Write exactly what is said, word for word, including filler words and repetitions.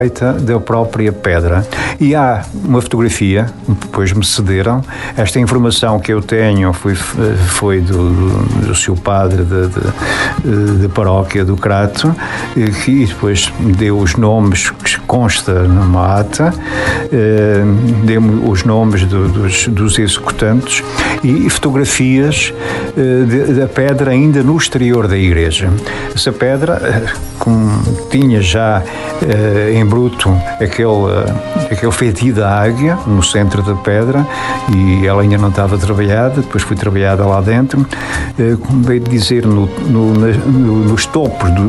da própria pedra. E há uma fotografia, depois me cederam, esta informação que eu tenho foi, foi do, do, do seu padre da paróquia do Crato, que depois deu os nomes que consta numa ata, deu-me os nomes do, dos, dos executantes e fotografias da pedra ainda no exterior da igreja. Essa pedra, como tinha já em bruto aquele, aquele feitio da águia no centro da pedra, e ela ainda não estava trabalhada, depois foi trabalhada lá dentro, como veio dizer, no, no, no, nos topos do,